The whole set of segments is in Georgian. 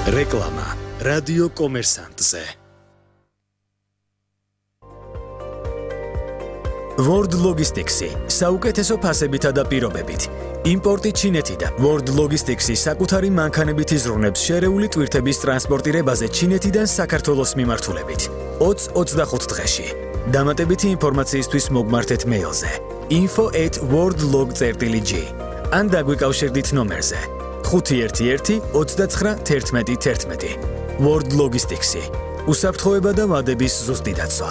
რეკლამა რადიო კომერსანტზე. World Logistics-ი საუკეთესო ფასებითა და პირობებით. იმპორტი ჩინეთიდან. World Logistics-ი საკუთარი მანქანებით იზრუნებს შერეული ტვირთების ტრანსპორტირებაზე ჩინეთიდან საქართველოს მიმართულებით. 20-25 დღეში. დამატებითი ინფორმაციისთვის მოგმართეთ მეილზე info@worldlog.gr ან დაგვიკავშირდით ნომერზე 511 29 11 11. World Logistics-ი უსაფრთხოება და ვადების ზუსტი დაცვა.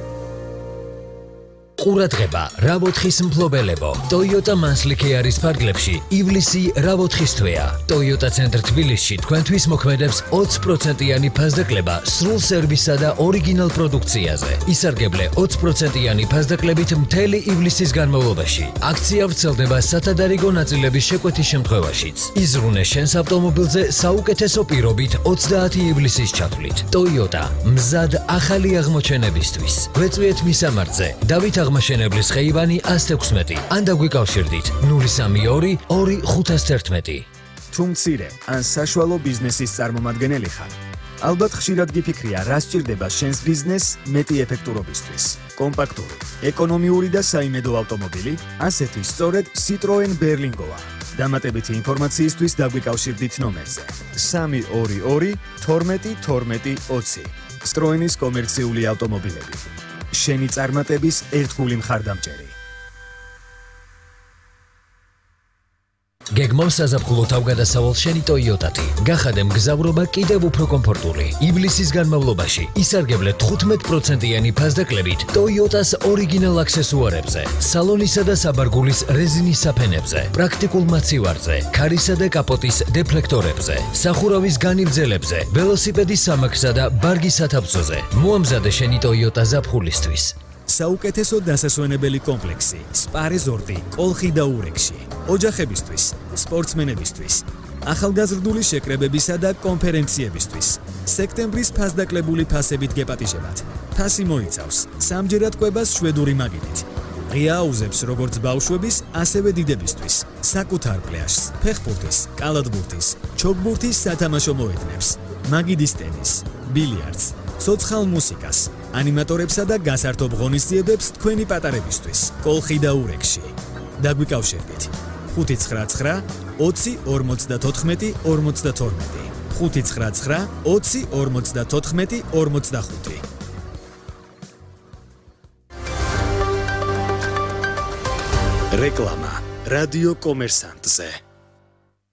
ყურადღება, რა ვოთხის მფლობელებო. Toyota Manslikhe არის ფარგლებში. ივლისი რა ვოთხის თვეა. Toyota Center თბილისში თქვენთვის მოქმედებს 20%-იანი ფასდაკლება სრულ სერვისსა და ორიგინალ პროდუქციაზე. ისარგებლე 20%-იანი ფასდაკლებით მთელი ივლისის განმავლობაში. აქცია ვრცელდება სათადარიგო ნაწილების შეკვეთის შემთხვევაშიც. იზრუნე შენს ავტომობილზე საუკეთესო პირობით 30 ივლისის ჩათვლით. Toyota მზად ახალი აღმოჩენებისთვის. გვეწვიეთ მისამართზე. დავით აღმაშენებლის ხეივანი 116 ან დაგვიკავშირდით 032 2511. თუ მცირე ან საშუალო ბიზნესის წარმომადგენელი ხარ, ალბათ ხშირად გიფიქრია, რა სჭირდება შენს ბიზნესს მეტი ეფექტურობისთვის. კომპაქტური, ეკონომიური და საიმედო ავტომობილი, ასეთი სწორედ Citroen Berlingoა. დამატებითი ინფორმაციისთვის დაგვიკავშირდით ნომერზე 322 12 12 20. Citroenis კომერციული ავტომობილები. შენი წარმატების ერთგული მხარდამჭერი. გეგმავს საზაფხულო თავგადასავალ შენი Toyota-თი. გახადე მგზავრობა კიდევ უფრო კომფორტული. ივლისის განმავლობაში ისარგებლე 15%-იანი ფასდაკლებით Toyota-s ორიგინალ აქსესუარებზე, სალონისა და საბარგულის რეზინის საფენებზე, პრაქტიკულ მაცივარზე, ქარისა და კაპოტის დეფლექტორებზე, სახურავის განივძელებზე, ველოსიპედის სამაგსა და ბარგის სათავსოზე. მოამზადე შენი Toyota ზაფხულისთვის. საუკეთესო დასასვენებელი კომპლექსი Spa Resort-ი კოლხი და ურეკში. ოჯახებისთვის, სპორტსმენებისთვის, ახალგაზრდული შეკრებებისა და კონფერენციებისთვის. სექტემბრის ფასდაკლებული ფასებით გეპატიჟებათ. ფასი მოიცავს სამჯერად კვებას შვედური მაგიდით. ღია აუზებს როგორც ბავშვების, ასევე დიდებისთვის. საკუთარ პლაჟს, ფეხბურთის, კალათბურთის, ჩოგბურთის სათამაშო მოედნებს, მაგიდის ტენის, ბილიარდს, ცოცხალ მუსიკას, ანიმატორებსა და გასართობ ღონისძიებებს თქვენი პატარებისთვის. კოლხი და ურეკში. დაგვიკავშირდით 599 20 54 52 599 20 54 45. რეკლამა რადიო კომერსანტზე.